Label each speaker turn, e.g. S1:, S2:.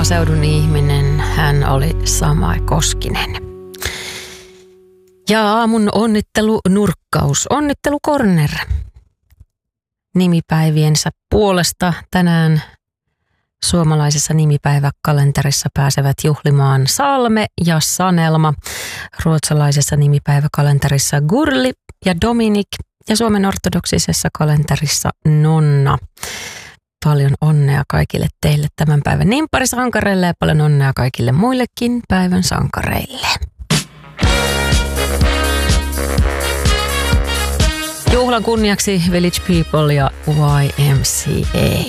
S1: maaseudun ihminen, hän oli Samai Koskinen. Ja aamun onnittelunurkkaus, onnittelukorner. Nimipäiviensä puolesta tänään suomalaisessa nimipäiväkalenterissa pääsevät juhlimaan Salme ja Sanelma. Ruotsalaisessa nimipäiväkalenterissa Gurli ja Dominik ja Suomen ortodoksisessa kalenterissa Nonna. Paljon onnea kaikille teille tämän päivän nimpparisankareille ja paljon onnea kaikille muillekin päivän sankareille. Juhlan kunniaksi Village People ja YMCA.